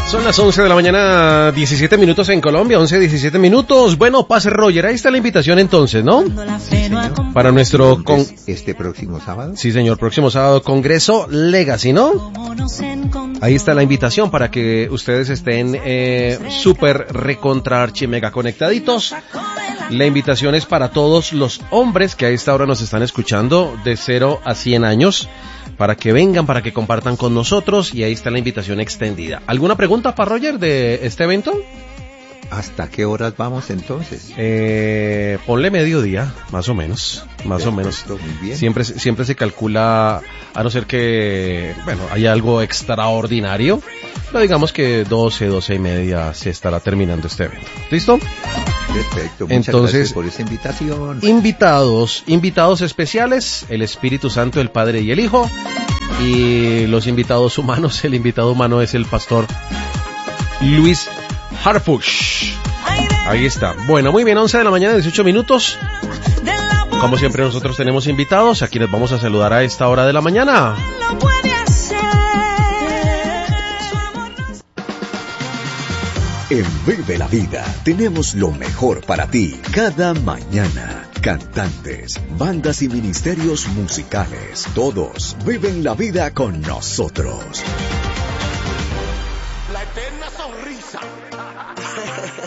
Son las 11 de la mañana, 17 minutos en Colombia, 17 minutos. Bueno, pase Roger, ahí está la invitación entonces, ¿no? Sí, señor. Para nuestro... Este próximo sábado. Sí, señor, próximo sábado, Congreso Legacy, ¿no? Ahí está la invitación para que ustedes estén súper recontra archi mega conectaditos. La invitación es para todos los hombres que a esta hora nos están escuchando de 0 a 100 años, para que vengan, para que compartan con nosotros, y ahí está la invitación extendida. ¿Alguna pregunta para Roger de este evento? ¿Hasta qué horas vamos entonces? Ponle mediodía, más o menos. Muy bien. Siempre se calcula, a no ser que, bueno, haya algo extraordinario, pero digamos que 12 y media se estará terminando este evento. ¿Listo? Perfecto, muchas gracias por esa invitación. Invitados especiales, el Espíritu Santo, el Padre y el Hijo, y los invitados humanos, el invitado humano es el pastor Luis Harfuch. Ahí está. Bueno, muy bien, 11 de la mañana, 18 minutos. Como siempre nosotros tenemos invitados a quienes vamos a saludar a esta hora de la mañana. En Vive la Vida tenemos lo mejor para ti cada mañana. Cantantes, bandas y ministerios musicales, todos viven la vida con nosotros. La eterna sonrisa.